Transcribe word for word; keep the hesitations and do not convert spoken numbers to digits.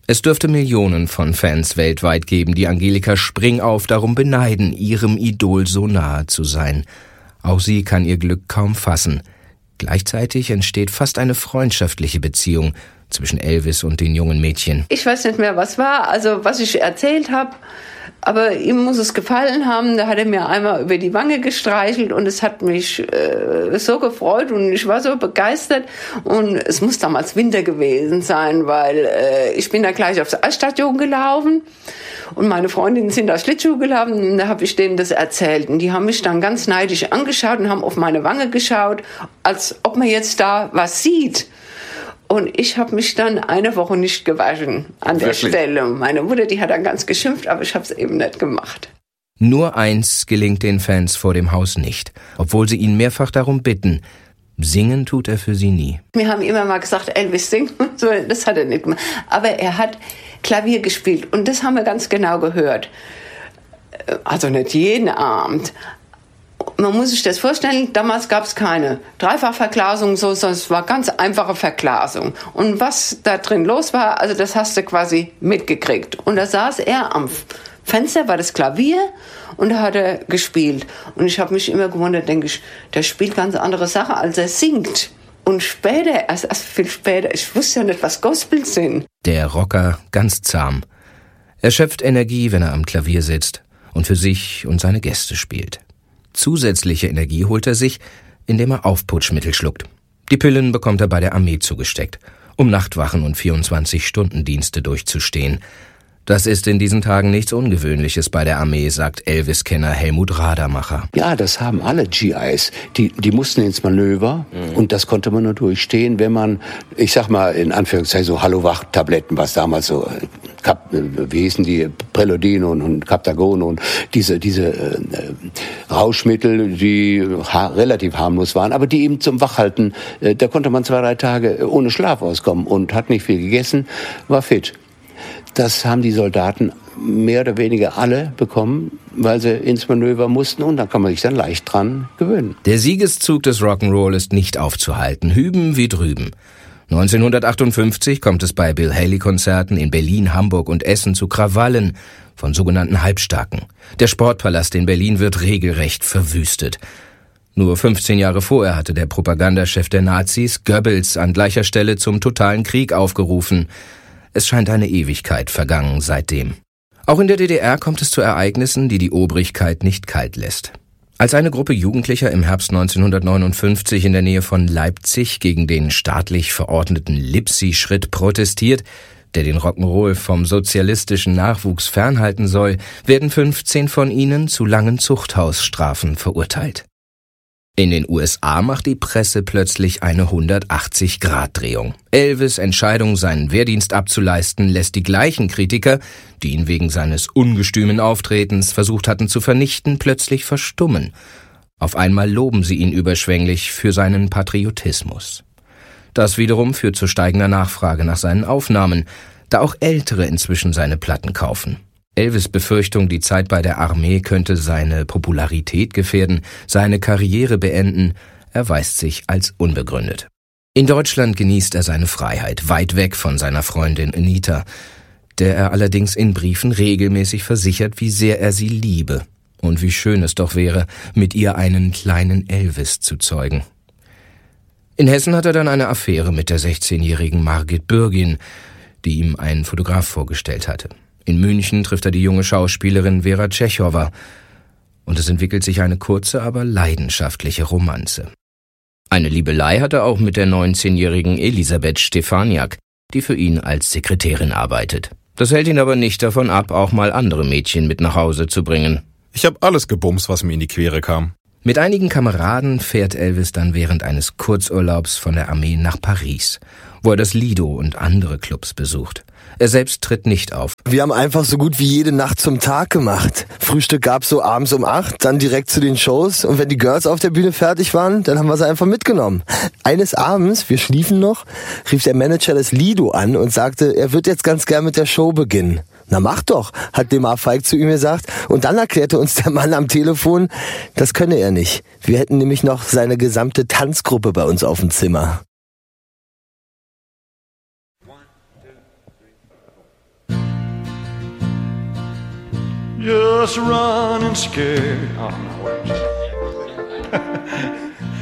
Es dürfte Millionen von Fans weltweit geben, die Angelika Springauf darum beneiden, ihrem Idol so nahe zu sein. Auch sie kann ihr Glück kaum fassen. Gleichzeitig entsteht fast eine freundschaftliche Beziehung zwischen Elvis und den jungen Mädchen. Ich weiß nicht mehr, was war, also was ich erzählt habe, aber ihm muss es gefallen haben. Da hat er mir einmal über die Wange gestreichelt und es hat mich äh, so gefreut und ich war so begeistert. Und es muss damals Winter gewesen sein, weil äh, ich bin da gleich aufs Eisstadion gelaufen und meine Freundinnen sind da Schlittschuh gelaufen und da habe ich denen das erzählt. Und die haben mich dann ganz neidisch angeschaut und haben auf meine Wange geschaut, als ob man jetzt da was sieht. Und ich habe mich dann eine Woche nicht gewaschen an der Wirklich? Stelle. Meine Mutter, die hat dann ganz geschimpft, aber ich habe es eben nicht gemacht. Nur eins gelingt den Fans vor dem Haus nicht, obwohl sie ihn mehrfach darum bitten. Singen tut er für sie nie. Wir haben immer mal gesagt, Elvis singt, das hat er nicht gemacht. Aber er hat Klavier gespielt und das haben wir ganz genau gehört. Also nicht jeden Abend. Man muss sich das vorstellen, damals gab es keine Dreifachverglasung, so, sondern es war ganz einfache Verglasung. Und was da drin los war, also das hast du quasi mitgekriegt. Und da saß er am Fenster, war das Klavier, und da hat er gespielt. Und ich habe mich immer gewundert, denke ich, der spielt ganz andere Sachen, als er singt. Und später, erst, erst viel später, ich wusste ja nicht, was Gospels sind. Der Rocker ganz zahm. Er schöpft Energie, wenn er am Klavier sitzt und für sich und seine Gäste spielt. Zusätzliche Energie holt er sich, indem er Aufputschmittel schluckt. Die Pillen bekommt er bei der Armee zugesteckt, um Nachtwachen und vierundzwanzig-Stunden-Dienste durchzustehen. Das ist in diesen Tagen nichts Ungewöhnliches bei der Armee, sagt Elvis-Kenner Helmut Radermacher. Ja, das haben alle G Is. Die, die mussten ins Manöver mhm. und das konnte man nur durchstehen, wenn man, ich sag mal in Anführungszeichen so Hallo-Wach-Tabletten, was damals so, Kap, wie hießen die, Preludin und, und Captagon und diese, diese äh, Rauschmittel, die ha- relativ harmlos waren, aber die eben zum Wachhalten, äh, da konnte man zwei, drei Tage ohne Schlaf auskommen und hat nicht viel gegessen, war fit. Das haben die Soldaten mehr oder weniger alle bekommen, weil sie ins Manöver mussten und da kann man sich dann leicht dran gewöhnen. Der Siegeszug des Rock'n'Roll ist nicht aufzuhalten, hüben wie drüben. neunzehnhundertachtundfünfzig kommt es bei Bill Haley-Konzerten in Berlin, Hamburg und Essen zu Krawallen von sogenannten Halbstarken. Der Sportpalast in Berlin wird regelrecht verwüstet. Nur fünfzehn Jahre vorher hatte der Propagandachef der Nazis, Goebbels, an gleicher Stelle zum totalen Krieg aufgerufen. Es scheint eine Ewigkeit vergangen seitdem. Auch in der D D R kommt es zu Ereignissen, die die Obrigkeit nicht kalt lässt. Als eine Gruppe Jugendlicher im Herbst neunzehnhundertneunundfünfzig in der Nähe von Leipzig gegen den staatlich verordneten Lipsi-Schritt protestiert, der den Rock'n'Roll vom sozialistischen Nachwuchs fernhalten soll, werden fünfzehn von ihnen zu langen Zuchthausstrafen verurteilt. In den U S A macht die Presse plötzlich eine hundertachtzig-Grad-Drehung. Elvis' Entscheidung, seinen Wehrdienst abzuleisten, lässt die gleichen Kritiker, die ihn wegen seines ungestümen Auftretens versucht hatten zu vernichten, plötzlich verstummen. Auf einmal loben sie ihn überschwänglich für seinen Patriotismus. Das wiederum führt zu steigender Nachfrage nach seinen Aufnahmen, da auch Ältere inzwischen seine Platten kaufen. Elvis' Befürchtung, die Zeit bei der Armee könnte seine Popularität gefährden, seine Karriere beenden, erweist sich als unbegründet. In Deutschland genießt er seine Freiheit, weit weg von seiner Freundin Anita, der er allerdings in Briefen regelmäßig versichert, wie sehr er sie liebe und wie schön es doch wäre, mit ihr einen kleinen Elvis zu zeugen. In Hessen hat er dann eine Affäre mit der sechzehnjährigen Margit Bürgin, die ihm einen Fotograf vorgestellt hatte. In München trifft er die junge Schauspielerin Vera Tschechowa und es entwickelt sich eine kurze, aber leidenschaftliche Romanze. Eine Liebelei hat er auch mit der neunzehnjährigen Elisabeth Stefaniak, die für ihn als Sekretärin arbeitet. Das hält ihn aber nicht davon ab, auch mal andere Mädchen mit nach Hause zu bringen. Ich hab alles gebumst, was mir in die Quere kam. Mit einigen Kameraden fährt Elvis dann während eines Kurzurlaubs von der Armee nach Paris, wo er das Lido und andere Clubs besucht. Er selbst tritt nicht auf. Wir haben einfach so gut wie jede Nacht zum Tag gemacht. Frühstück gab's so abends um acht, dann direkt zu den Shows. Und wenn die Girls auf der Bühne fertig waren, dann haben wir sie einfach mitgenommen. Eines Abends, wir schliefen noch, rief der Manager das Lido an und sagte, er wird jetzt ganz gern mit der Show beginnen. Na mach doch, hat Demar Feig zu ihm gesagt. Und dann erklärte uns der Mann am Telefon, das könne er nicht. Wir hätten nämlich noch seine gesamte Tanzgruppe bei uns auf dem Zimmer. just running scared on my way.